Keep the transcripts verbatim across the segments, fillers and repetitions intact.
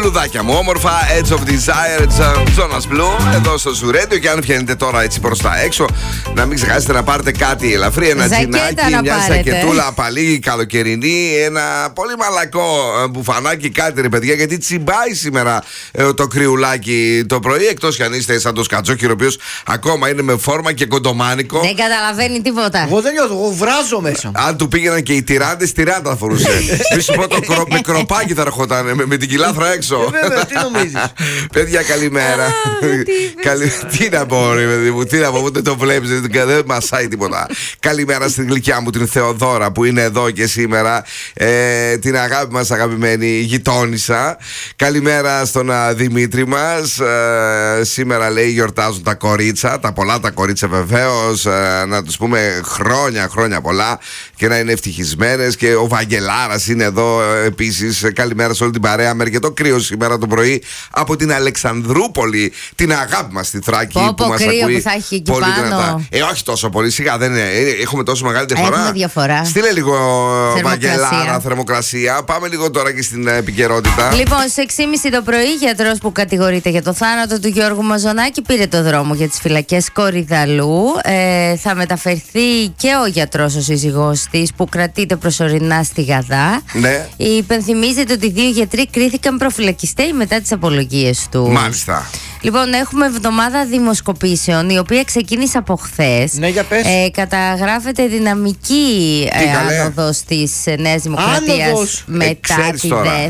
λουλουδάκια μου, όμορφα, Edge of Desire, Jonas Blue, εδώ στο Ζουρέντιο. Και αν βγαίνετε τώρα έτσι προς τα έξω, να μην ξεχάσετε να πάρετε κάτι ελαφρύ, ένα τζινάκι, μια σακετούλα απαλή, καλοκαιρινή, ένα πολύ μαλακό μπουφανάκι, κάτι ρε παιδιά, γιατί τσιμπάει σήμερα ε, το κρυουλάκι το πρωί. Εκτός κι αν είστε σαν το Σκατζόκυρο, ο οποίος ακόμα είναι με φόρμα και κοντομάνικο. Δεν καταλαβαίνει τίποτα. Εγώ δεν νιώθω, εγώ βράζω μέσα. Αν του πήγαιναν και οι τυράντες, τυράντα θα φορούσε. Μη σου πω το κρο, με κροπάκι θα ερχόταν, με, με την κοιλάθρα έξω. Ε, βέβαια, τι νομίζεις. Παιδιά, καλημέρα. Καλη... Τι να πω, ρε παιδί μου, τι να πω, ούτε το βλέπεις, δεν μασάει τίποτα. Καλημέρα στην γλυκιά μου την Θεοδώρα που είναι εδώ και σήμερα. Ε, την αγάπη μας αγαπημένη γειτόνισσα. Καλημέρα στον α, Δημήτρη μας. Ε, σήμερα λέει γιορτάζουν τα κορίτσα, τα πολλά τα κορίτσα βεβαίως. Ε, να τους πούμε χρόνια, χρόνια πολλά και να είναι ευτυχισμένες. Και ο Βαγγελάρας είναι εδώ ε, επίσης. Καλημέρα σε όλη την παρέα. Με αρκετό κρύο σήμερα το πρωί από την Αλεξανδρούπολη. Την αγάπη μας στη Θράκη πω, που μας ακούει που θα έχει εκεί πολύ πάνω. δυνατά. Ε, όχι τόσο πολύ, σιγά δεν είναι. Έχουμε τόσο μεγάλη διαφορά. Έχουμε διαφορά. Στείλε λίγο Θερμοκρασία. Βαγγελάρα, θερμοκρασία. Πάμε λίγο τώρα και στην επικαιρότητα. Λοιπόν, σε έξι και μισή το πρωί, γιατρός που κατηγορείται για το θάνατο του Γιώργου Μαζονάκη πήρε το δρόμο για τις φυλακές Κορυδαλλού. Ε, θα μεταφερθεί και ο γιατρός, ο σύζυγός της, που κρατείται προσωρινά στη Γαδά. Ναι. Υπενθυμίζεται ότι δύο γιατροί κρίθηκαν προφυλακιστέοι μετά τις απολογίες του. Μάλιστα. Λοιπόν, έχουμε εβδομάδα δημοσκοπήσεων, η οποία ξεκίνησε από χθες. Ναι, για πες. Ε, καταγράφεται δυναμική ε, άνοδος της Νέας Δημοκρατίας μετά ε, τη τώρα. ΔΕΘ.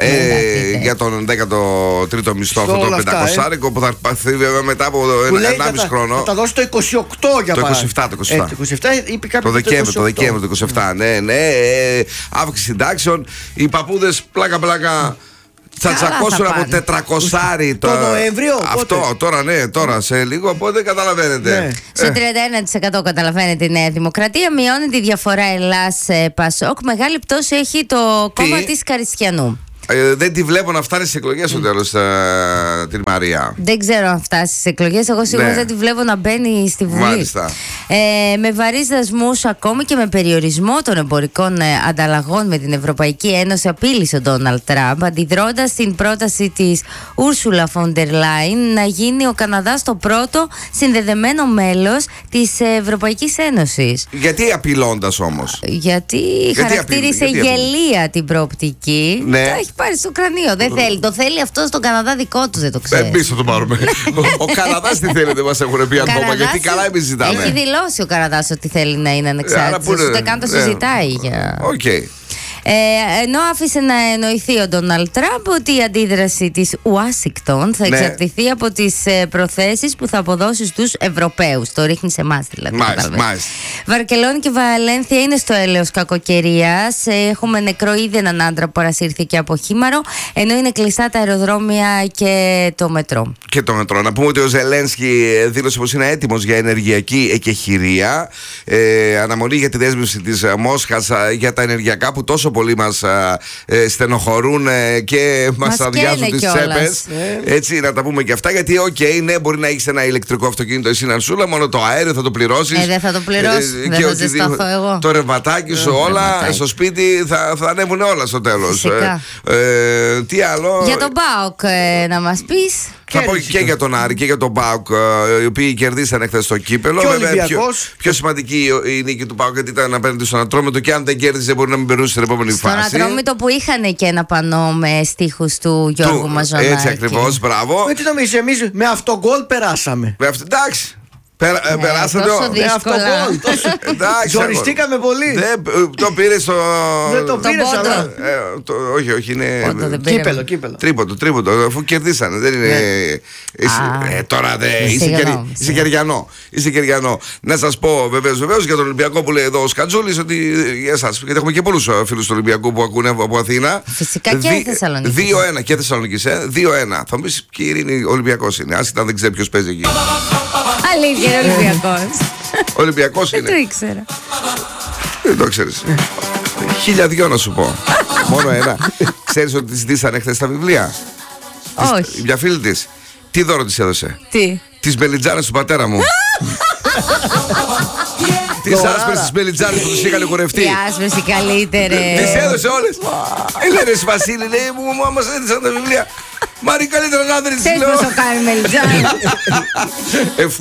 Ε, για τον δέκατο τρίτο μισθό, αυτό το πεντακόσάρικο ε. που θα πάρθει βέβαια μετά από ενάμιση χρόνο. Θα τα δώσει το είκοσι οκτώ για το παράδειγμα. είκοσι επτά, το είκοσι επτά. Ε, το είκοσι επτά είπε κάποιο το Δεκέμβριο, το Δεκέμβριο του είκοσι επτά. Ναι, ναι. Ε, αύξηση συντάξεων. Οι παππούδες πλάκα-πλάκα θα τσακώσουν από τετρακόσάρι το Νοέμβριο. Αυτό πότε? Τώρα, ναι, τώρα σε λίγο, οπότε καταλαβαίνετε. Ναι. Στο τριάντα ένα τοις εκατό καταλαβαίνετε η Νέα Δημοκρατία. Μειώνει τη διαφορά Ελλάς-Πασόκ. Μεγάλη πτώση έχει το Τι? κόμμα της Καριστιανού. Ε, δεν τη βλέπω να φτάνει στις εκλογές στο τέλος ε, την Μαρία. Δεν ξέρω αν φτάσει στις εκλογές. Εγώ σίγουρα ναι. δεν τη βλέπω να μπαίνει στη Βουλή. Μάλιστα. Ε, με βαρύς δασμούς ακόμη και με περιορισμό των εμπορικών ε, ανταλλαγών με την Ευρωπαϊκή Ένωση, απείλησε ο Ντόναλντ Τραμπ, αντιδρώντας στην πρόταση της Ούρσουλα Φοντερ Λάιν να γίνει ο Καναδάς το πρώτο συνδεδεμένο μέλος της Ευρωπαϊκής Ένωσης. Γιατί απειλώντας όμως? Γιατί, γιατί χαρακτήρισε απειλή, γιατί γελία την προοπτική. Ναι. Το έχει πάρει στο κρανίο. Δεν θέλει. Το θέλει αυτό στον Καναδά δικό του, δεν το ξέρει. Εμείς θα το πάρουμε. ο, ο Καναδάς τι θέλει, δεν μας έχουν πει ακόμα. Γιατί καλά εμείς ζητάμε. Έχει δηλώσει ο Καναδάς ότι θέλει να είναι ανεξάρτητος. Ούτε καν το συζητάει για. Οκ. Okay. Ε, ενώ άφησε να εννοηθεί ο Ντόναλντ Τραμπ ότι η αντίδραση της Ουάσιγκτον θα εξαρτηθεί ναι. από τις ε, προθέσεις που θα αποδώσει στους Ευρωπαίους. Το ρίχνει σε εμάς δηλαδή. Μάλιστα, μάλιστα. Βαρκελόνη και Βαλένθια είναι στο έλεος κακοκαιρίας. Έχουμε νεκρό ήδη έναν άντρα που παρασύρθηκε από χήμαρο, ενώ είναι κλειστά τα αεροδρόμια και το μετρό. Και το μετρό. Να πούμε ότι ο Ζελένσκι δήλωσε πως είναι έτοιμος για ενεργειακή εκεχηρία. Ε, αναμονή για τη δέσμευση της Μόσχας για τα ενεργειακά που τόσο πολύ μας ε, στενοχωρούν ε, και μας, μας αδειάζουν τις τσέπες. Ε. Έτσι, να τα πούμε και αυτά. Γιατί, οκ, okay, ναι, μπορεί να έχεις ένα ηλεκτρικό αυτοκίνητο εσύ Ναρσούλα, μόνο το αέριο θα το πληρώσεις. Ε, δεν θα το πληρώσεις. Ε, δεν θα ζεσταθώ εγώ. Το ρευματάκι σου, ε, όλα ρευματάκι. Στο σπίτι θα, θα ανέβουν όλα στο τέλος. Ε, ε, τι άλλο. Για τον ΠΑΟΚ ε, να μας πεις. Θα πω και για τον Άρη και για τον ΠΑΟΚ, οι οποίοι κερδίσαν χθες το κύπελο. Και βέβαια, πιο, πιο σημαντική η νίκη του ΠΑΟΚ γιατί ήταν απέναντι στον Ατρόμητο και αν δεν κέρδιζε μπορεί να μην περνούσε στην επόμενη στον φάση. Στον Ατρόμητο που είχαν και ένα πανό με στίχους του Γιώργου του, Μαζονάκη. Έτσι ακριβώς, μπράβο. Με τι νομίζεις, εμείς με αυτό γκολ περάσαμε. Με αυτό, εντάξει. Περα, ε, περάσατε τόσο δύσκολα. Ζοριστήκαμε πολύ. Δεν το πήρε στο. Δεν το πήρε αλλά. Όχι, όχι, είναι. Κύπελο, κύπελο. Τρίποντο, τρίποντο. Αφού κερδίσανε. Δεν είναι. Τώρα είσαι κεριανό. Είσαι κεριανό. Να σας πω βεβαίω βεβαίω για τον Ολυμπιακό που λέει εδώ ο Σκατζούλης ότι για εσάς. Γιατί έχουμε και πολλούς φίλους του Ολυμπιακού που ακούνε από Αθήνα. Φυσικά και Θεσσαλονίκη. δύο ένα και Θεσσαλονίκη. δύο ένα. Θα μου πει και η Ειρήνη Ολυμπιακός είναι. Άσχετα δεν ξέρει ποιο παίζει εκεί. Αλήθεια, είναι Ολυμπιακός. Ολυμπιακός είναι. Δεν το ήξερα. Δεν το ξέρεις. Χίλια δυο να σου πω. Μόνο ένα. Ξέρεις ότι τη ζητήσανε χθες τα βιβλία? Όχι. Για φίλη της. Τι δώρο της έδωσε? Τι? Τις μελιτζάνες του πατέρα μου. τι άσπρε τη Μελιτζάνη που του είχαν κουρευτεί. Οι άσπρε οι καλύτερε. Τι έδωσε όλε. Λένε Βασίλη, λέει μου, μα έδωσαν τα βιβλία. Μα είναι καλύτερα να δεν τι λέω. Θες πόσο κάνει Μελιτζάνη.